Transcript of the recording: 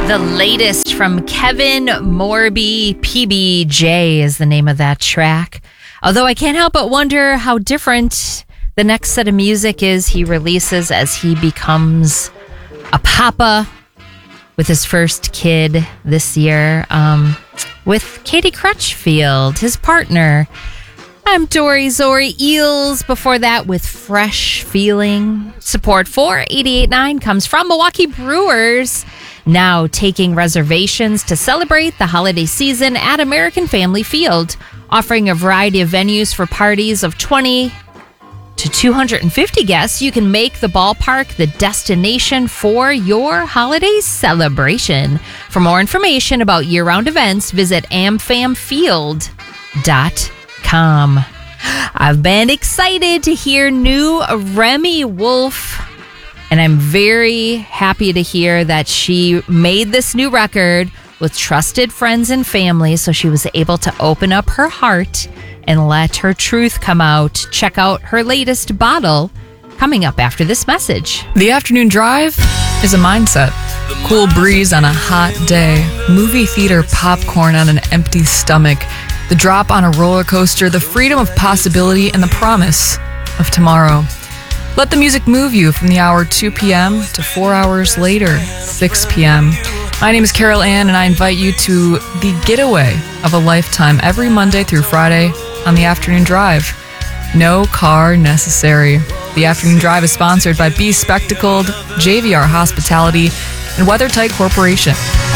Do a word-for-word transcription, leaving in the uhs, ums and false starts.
The latest from Kevin Morby, P B J is the name of that track. Although I can't help but wonder how different the next set of music is he releases as he becomes a papa with his first kid this year, um, with Katie Crutchfield, his partner. I'm Dory Zori Eels. Before that, with Fresh Feeling. Support for eighty-eight point nine comes from Milwaukee Brewers, now taking reservations to celebrate the holiday season at American Family Field, offering a variety of venues for parties of twenty to two hundred fifty guests. You can make the ballpark the destination for your holiday celebration. For more information about year-round events, visit am fam field dot com. I've been excited to hear new Remi Wolf, and I'm very happy to hear that she made this new record with trusted friends and family, so she was able to open up her heart and let her truth come out. Check out her latest Bottle, coming up after this message. The afternoon drive is a mindset. Cool breeze on a hot day, movie theater popcorn on an empty stomach, the drop on a roller coaster, the freedom of possibility, and the promise of tomorrow. Let the music move you from the hour two p.m. to four hours later, six p.m. My name is Carol Ann, and I invite you to the getaway of a lifetime every Monday through Friday on the Afternoon Drive. No car necessary. The Afternoon Drive is sponsored by Be Spectacled, J V R Hospitality, and WeatherTight Corporation.